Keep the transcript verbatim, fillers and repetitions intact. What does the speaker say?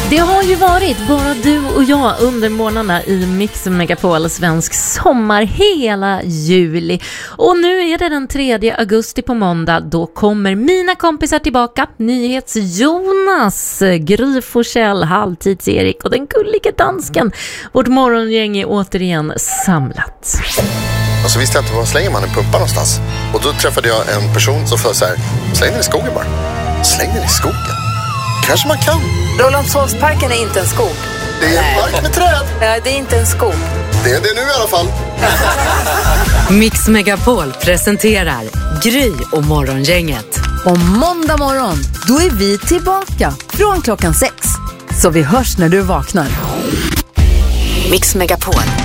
Det har ju varit bara du och jag under månaderna i Mix Megapol svensk sommar hela juli. Och nu är det den tredje augusti på måndag. Då kommer mina kompisar tillbaka. NyhetsJonas, Gry Forssell, Halvtids-Erik och den gulliga dansken. Vårt morgongäng är återigen samlat. Och så visste jag inte var slänger man en pumpa någonstans. Och då träffade jag en person som sa så här: släng den i skogen bara. Släng den i skogen. Kanske man kan. Rålambshovsparken är inte en skog. Det är en park med träd. Ja, det är inte en skog. Det är det nu i alla fall. Mix Megapol presenterar Gry och morgongänget. Om måndag morgon, då är vi tillbaka från klockan sex. Så vi hörs när du vaknar. Mix Megapol.